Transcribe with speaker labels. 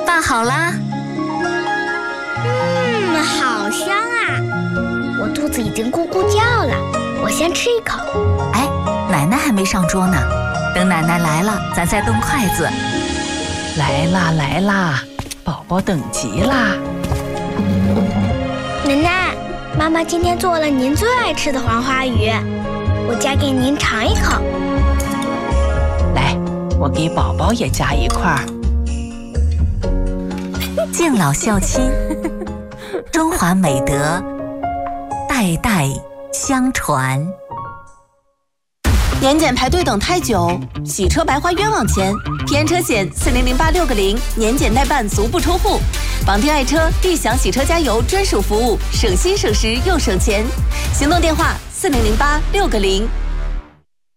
Speaker 1: 拌好啦。
Speaker 2: 好香啊！我肚子已经咕咕叫了，我先吃一口。
Speaker 1: 哎，奶奶还没上桌呢，等奶奶来了，咱再动筷子。
Speaker 3: 来啦来啦，宝宝等急啦！
Speaker 2: 奶奶，妈妈今天做了您最爱吃的黄花鱼，我夹给您尝一口。
Speaker 3: 来，我给宝宝也夹一块儿。
Speaker 1: 敬老孝亲，中华美德代代相传。
Speaker 4: 年检排队等太久，洗车白花冤枉钱。平安车险400860，年检代办足不出户。绑定爱车，立享洗车加油专属服务，省心省时又省钱。行动电话400860。